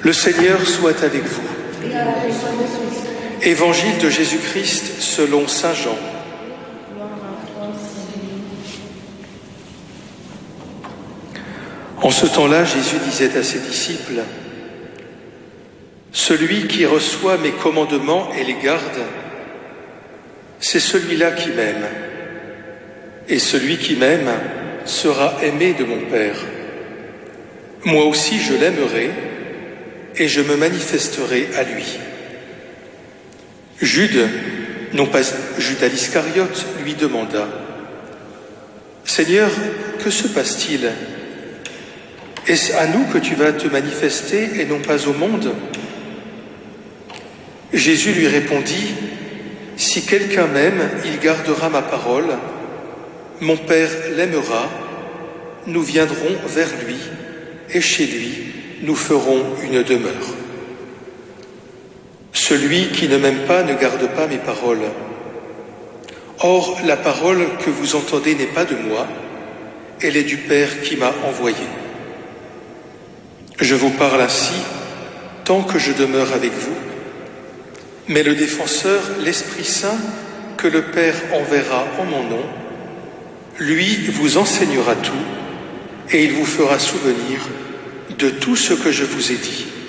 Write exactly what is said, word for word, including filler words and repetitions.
Le Seigneur soit avec vous. Évangile de Jésus-Christ selon saint Jean. En ce temps-là, Jésus disait à ses disciples : « Celui qui reçoit mes commandements et les garde, c'est celui-là qui m'aime. Et celui qui m'aime sera aimé de mon Père. Moi aussi je l'aimerai et je me manifesterai à lui. » Jude, non pas Judas l'Iscariote, lui demanda : « Seigneur, que se passe-t-il ? Est-ce à nous que tu vas te manifester et non pas au monde ?» Jésus lui répondit : « Si quelqu'un m'aime, il gardera ma parole. Mon Père l'aimera, nous viendrons vers lui, et chez lui, nous ferons une demeure. Celui qui ne m'aime pas ne garde pas mes paroles. Or, la parole que vous entendez n'est pas de moi, elle est du Père qui m'a envoyé. Je vous parle ainsi, tant que je demeure avec vous, mais le défenseur, l'Esprit Saint, que le Père enverra en mon nom, lui vous enseignera tout, et il vous fera souvenir de tout ce que je vous ai dit.